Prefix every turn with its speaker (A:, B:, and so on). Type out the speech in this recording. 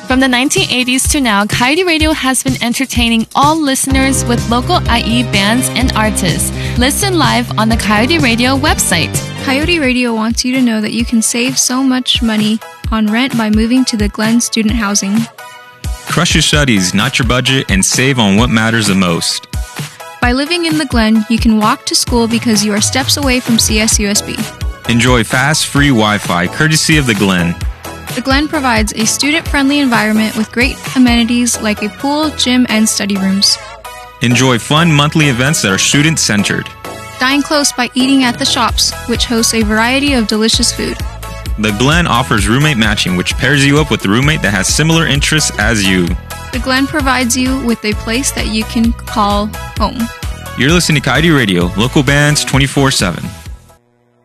A: From the 1980s to now, Coyote Radio has been entertaining all listeners with local IE bands and artists. Listen live on the Coyote Radio website.
B: Coyote Radio wants you to know that you can save so much money on rent by moving to the Glen Student Housing.
C: Crush your studies, not your budget, and save on what matters the most.
B: By living in the Glen, you can walk to school because you are steps away from CSUSB.
C: Enjoy fast, free Wi-Fi, courtesy of the Glen.
B: The Glen provides a student-friendly environment with great amenities like a pool, gym, and study rooms.
C: Enjoy fun monthly events that are student-centered.
B: Dine close by eating at the shops, which hosts a variety of delicious food.
C: The Glen offers roommate matching, which pairs you up with a roommate that has similar interests as you.
B: The Glen provides you with a place that you can call home.
C: You're listening to Coyote Radio, local bands 24/7.